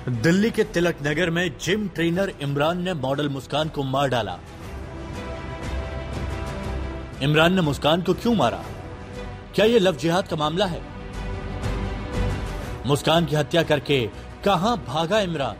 दिल्ली के तिलक नगर में gym trainer Imran ने मॉडल मुस्कान को मार डाला। इमरान ने मुस्कान को क्यों मारा? क्या यह लव जिहाद का मामला है? मुस्कान की हत्या करके कहां भागा इमरान?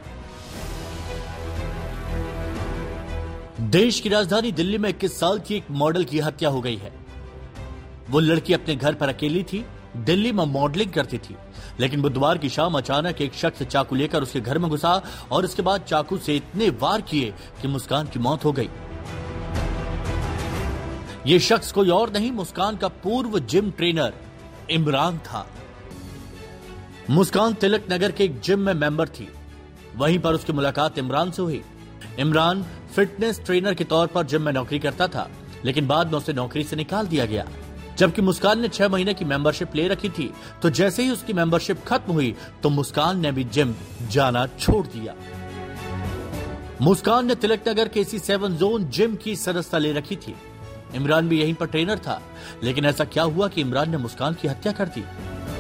देश की राजधानी दिल्ली में 21 साल की एक मॉडल की हत्या हो गई है। वो लड़की अपने घर पर अकेली थी, दिल्ली में मॉडलिंग करती थी, लेकिन बुधवार की शाम अचानक एक शख्स चाकू लेकर उसके घर में घुसा और इसके बाद चाकू से इतने वार किए कि मुस्कान की मौत हो गई। यह शख्स कोई और नहीं, मुस्कान का पूर्व जिम ट्रेनर इमरान था। मुस्कान तिलक नगर के एक जिम में मेंबर थी। वहीं पर उसकी मुलाकात इमरान से हुई। इमरान फिटनेस ट्रेनर के तौर पर जिम में नौकरी करता था, लेकिन बाद में उसे नौकरी से निकाल दिया गया। जबकि मुस्कान ने 6 महीने की मेंबरशिप ले रखी थी, तो जैसे ही उसकी मेंबरशिप खत्म हुई तो मुस्कान ने भी जिम जाना छोड़ दिया। मुस्कान ने तिलक नगर के इसी 7 जोन जिम की सदस्यता ले रखी थी। इमरान भी यहीं पर ट्रेनर था, लेकिन ऐसा क्या हुआ कि इमरान ने मुस्कान की हत्या कर दी?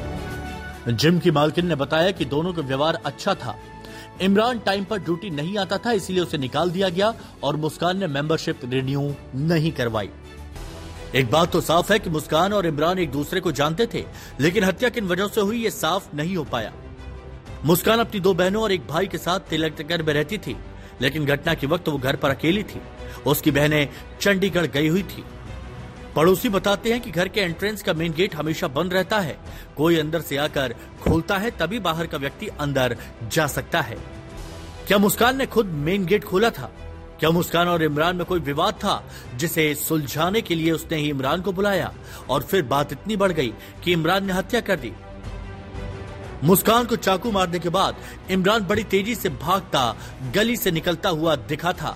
जिम की मालकिन ने बताया कि दोनों का व्यवहार अच्छा था। इमरान टाइम पर ड्यूटी नहीं आता था, इसीलिए उसे निकाल दिया गया और मुस्कान ने मेंबरशिप रिन्यू नहीं करवाई। एक बात तो साफ है कि मुस्कान और इमरान एक दूसरे को जानते थे, लेकिन हत्या किन वजहों से हुई ये साफ नहीं हो पाया। मुस्कान अपनी 2 बहनों और एक भाई के साथ तिलक नगर में रहती थी, लेकिन घटना के वक्त वो घर पर अकेली थी। उसकी बहनें चंडीगढ़ गई हुई थी। पड़ोसी बताते हैं कि घर के एंट्रेंस का मेन गेट हमेशा बंद रहता है। कोई अंदर से आकर खोलता है, तभी बाहर का व्यक्ति अंदर जा सकता है। क्या मुस्कान ने खुद मेन गेट खोला था? क्या मुस्कान और इमरान में कोई विवाद था जिसे सुलझाने के लिए उसने ही इमरान को बुलाया और फिर बात इतनी बढ़ गई कि इमरान ने हत्या कर दी? मुस्कान को चाकू मारने के बाद इमरान बड़ी तेजी से भागता गली से निकलता हुआ दिखा था।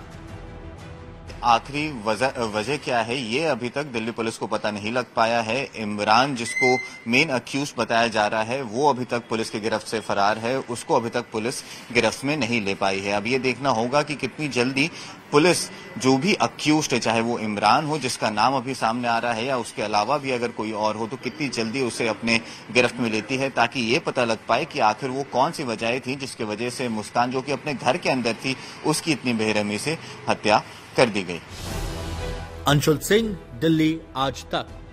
आखिरी वजह क्या है ये अभी तक दिल्ली पुलिस को पता नहीं लग पाया है। इमरान जिसको मेन अक्यूज बताया जा रहा है वो अभी तक पुलिस की गिरफ्त से फरार है, उसको अभी तक पुलिस गिरफ्त में नहीं ले पाई है। अब ये देखना होगा कि कितनी जल्दी पुलिस जो भी अक्यूज है, चाहे वो इमरान हो जिसका नाम अभी सामने आ रहा है या उसके अलावा भी अगर कोई और हो, तो कितनी जल्दी उसे अपने गिरफ्त में लेती है, ताकि ये पता लग पाए कि आखिर वो कौन सी वजह थी जिसकी वजह से मुस्कान जो कि अपने घर के अंदर थी उसकी इतनी बेरहमी से हत्या कर दी गई। अंशुल सिंह, दिल्ली आज तक।